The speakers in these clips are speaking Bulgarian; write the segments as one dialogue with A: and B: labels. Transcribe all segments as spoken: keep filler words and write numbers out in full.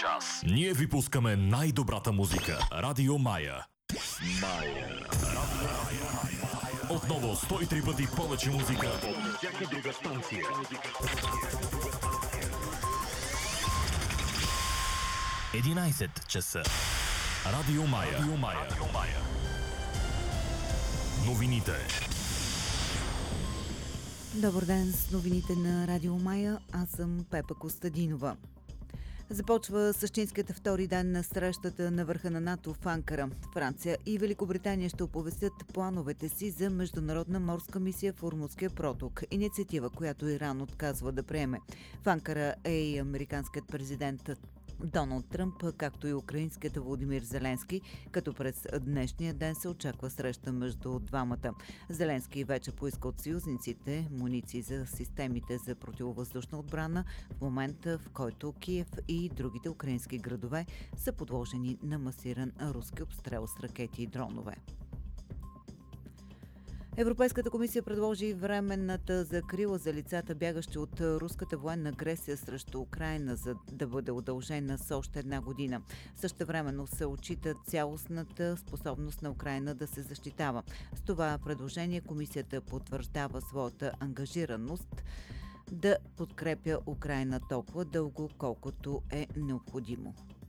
A: час ние ви пускаме най-добрата музика. Радио Мая. Мая. Отново сто и три пъти повече музика от всяка друга станция. единайсет часа. Радио Мая. Радио Мая. Радио Мая. Новините.
B: Добър ден с новините на Радио Мая. Аз съм Пепа Костадинова. Започва същинският втори ден на срещата на върха на НАТО в Анкара. Франция и Великобритания ще оповестят плановете си за международна морска мисия в Ормузския проток. Инициатива, която Иран отказва да приеме. В Анкара е и американският президент Доналд Тръмп, както и украинският Володимир Зеленски, като през днешния ден се очаква среща между двамата. Зеленски вече поиска от съюзниците муниции за системите за противовъздушна отбрана в момента, в който Киев и другите украински градове са подложени на масиран руски обстрел с ракети и дронове. Европейската комисия предложи временната закрила за лицата, бягащи от руската военна агресия срещу Украйна, за да бъде удължена с още една година. Същевременно се отчита цялостната способност на Украйна да се защитава. С това предложение комисията потвърждава своята ангажираност да подкрепя Украйна толкова дълго, колкото е необходимо.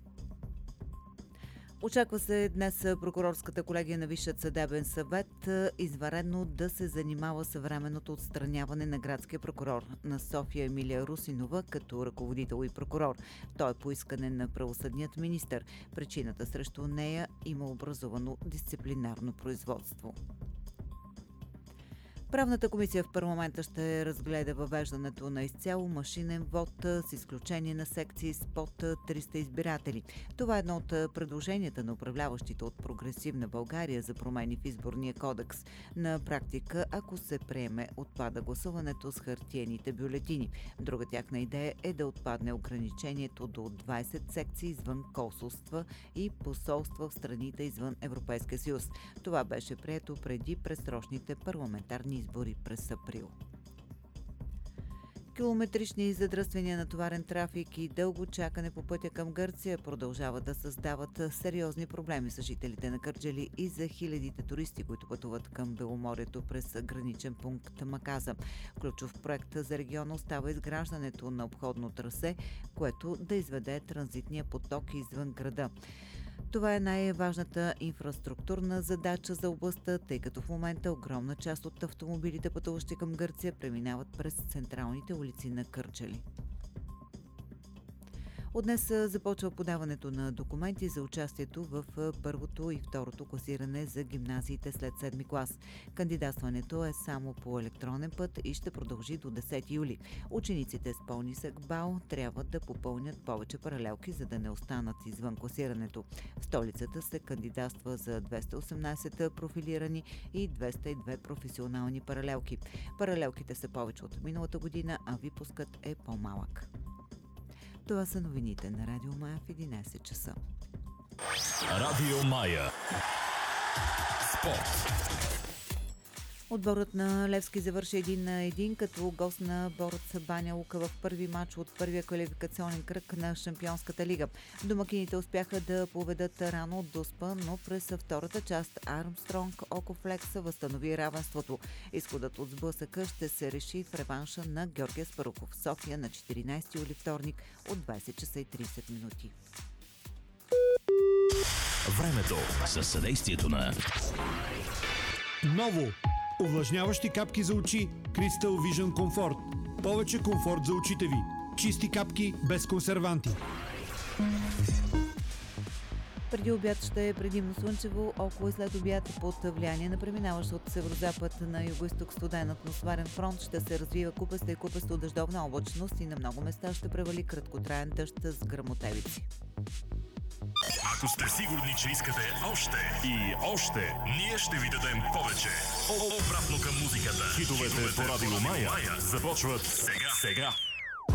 B: Очаква се днес прокурорската колегия на Висшият съдебен съвет извънредно да се занимава с временното отстраняване на градския прокурор на София Емилия Русинова като ръководител и прокурор. Той е по искане на правосъдният министър. Причината срещу нея има образувано дисциплинарно производство. Правната комисия в парламента ще разгледа въвеждането на изцяло машинен вод с изключение на секции с под триста избиратели. Това е едно от предложенията на управляващите от Прогресивна България за промени в изборния кодекс. На практика, ако се приеме, отпада гласуването с хартиените бюлетини. Друга тяхна идея е да отпадне ограничението до двайсет секции извън консулства и посолства в страните извън Европейския съюз. Това беше прието преди предсрочните парламентарни избори през април. Километрични задръствания на товарен трафик и дълго чакане по пътя към Гърция продължават да създават сериозни проблеми за жителите на Кърджали и за хилядите туристи, които пътуват към Беломорието през граничен пункт Маказа. Ключов проект за региона остава изграждането на обходно трасе, което да изведе транзитния поток извън града. Това е най-важната инфраструктурна задача за областта, тъй като в момента огромна част от автомобилите, пътуващи към Гърция, преминават през централните улици на Кърджали. От днес започва подаването на документи за участието в първото и второто класиране за гимназиите след седми клас. Кандидатстването е само по електронен път и ще продължи до десети юли. Учениците с по-нисък бал трябва да попълнят повече паралелки, за да не останат извън класирането. В столицата се кандидатства за двеста и осемнайсет профилирани и двеста и две професионални паралелки. Паралелките са повече от миналата година, а випускът е по-малък. Това са новините на Радио Мая в единайсет часа.
A: Радио Мая. Спорт.
B: Отборът на Левски завърши един на един като гост на Бороц Баня Лука в първи матч от първия квалификационен кръг на Шампионската лига. Домакините успяха да поведат рано от Дуспа, но през втората част Армстронг Окофлекс възстанови равенството. Изходът от сблъсъка ще се реши в реванша на Георгия Спарухов в София на четиринайсети юли, вторник от двайсет часа и трийсет минути.
A: Времето със съдействието на
C: Ново! Увлажняващи капки за очи Crystal Vision Comfort. Повече комфорт за очите ви. Чисти капки без консерванти.
B: Преди обяд ще е предимно слънчево, около и след обяд под влияние на преминаващ от северозапад на югоизток студен атмосферен фронт ще се развива купеста и купесто дъждовна облачност и на много места ще превали краткотраен дъжд с гръмотевици.
A: Ако сте сигурни, че искате още и още, ние ще ви дадем повече. Обратно към музиката. Хитовете по Радио Мая започват сега. сега.